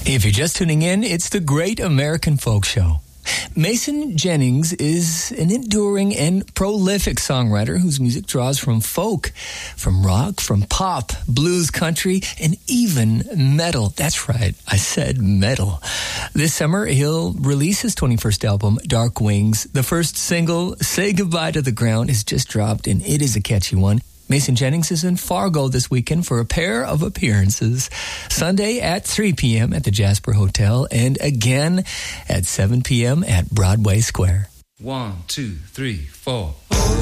If you're just tuning in, it's the Great American Folk Show. Mason Jennings is an enduring and prolific songwriter whose music draws from folk, from rock, from pop, blues, country, and even metal. That's right, I said metal. This summer, he'll release his 21st album, Dark Wings. The first single, Say Goodbye to the Ground, is just dropped, and it is a catchy one. Mason Jennings is in Fargo this weekend for a pair of appearances. Sunday at 3 p.m. at the Jasper Hotel and again at 7 p.m. at Broadway Square. 1, 2, 3, 4.